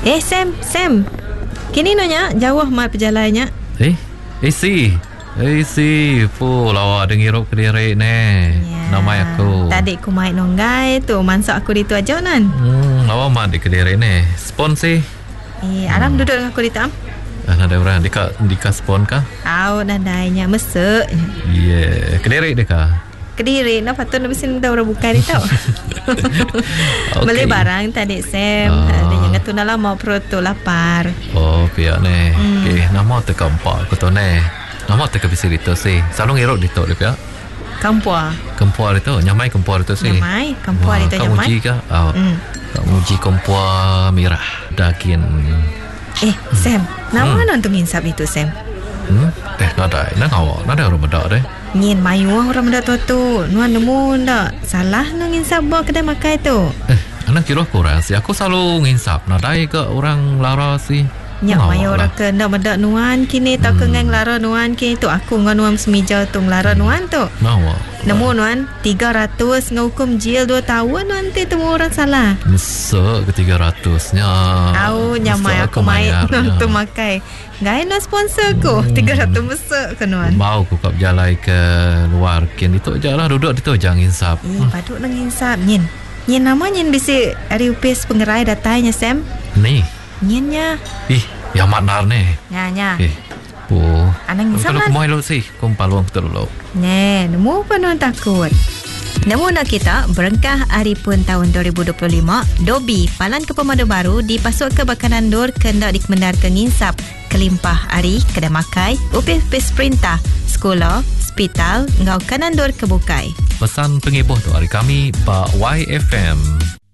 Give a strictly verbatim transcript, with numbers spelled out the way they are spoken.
Eh Sam, Sam. Kini nanya jauh mat perjalannya. Eh, eh si. Eh si, pu lawa dengirup Kediri ne. Yeah. Nama aku. Tadi ku mai nonggai tu, mansak aku ditu aja nan. Hmm, lawa mat di Kediri ne. Spon si. Eh, alam hmm. duduk dengan aku di tam. Ah, ada orang dika dika spon kah? Au, nadainya mesek. Yeah, Kediri deka. Kediri, nak patut nak mesti minta orang buka ni tau. Okay. Beli barang tadi Sam. Uh. Ada yang tu nak lama perut tu lapar. Oh, pihak ni. Hmm. Okay, nama tu kampak aku tu ni. Nama tu kebisi itu sih. Selalu ngerok di tu dia pihak. Kampua. Kampua itu, nyamai kampua itu sih. Nyamai, kampua itu nyamai. Kamu uji kah? Oh, hmm. Kamu uji kampua merah daging. Eh, Sam, nama hmm. nanti nginsap itu Sam. Hmm? Eh, nada, nada awak, nada orang benda deh. Ngin mayu orang benda tu tu. Nuan nemu ndak? Salah nak nginsap bawa kedai makan tu. Eh, anak kira kurang sih. Aku selalu nginsap. Nadai ke orang lara sih. Nyak mayu orang ke ndak benda nuan kini tak hmm. kengang lara nuan kini tu aku ngan nuan semija tu lara nuan tu. Nawa. Nemu nuan tiga ratus ngahukum jil dua tahun nanti temu orang salah. Mesek ke tiga ratus nya. Au nyamai aku mai tu makai. Gaya nak sponsor ku hmm. tiga ratus mesek ke nuan. Mau ku kap jalai ke luar kin itu jalan duduk di tu jangan insap. Eh hmm. patut nang insap nyin. Nyin nama nyin bisi ari upis pengerai datanya Sam. Ni. Nyinya. Ih, yang manar ni. Nya nya. Eh. Po. Anang insap lah. Kalau kumai lo sih, kumpaluang betul lo. Ne, nemu apa nuan takut. Namun nak kita berengkah hari pun tahun dua ribu dua puluh lima, Dobi Palan ke Pemadu Baru dipasuk ke Bakanan Dur kendak dikemendar ke nginsap kelimpah hari kedai makai, upis-upis perintah, sekolah, hospital, ngau Kanan Dur kebukai. Pesan pengibuh tu hari kami Pak Y F M.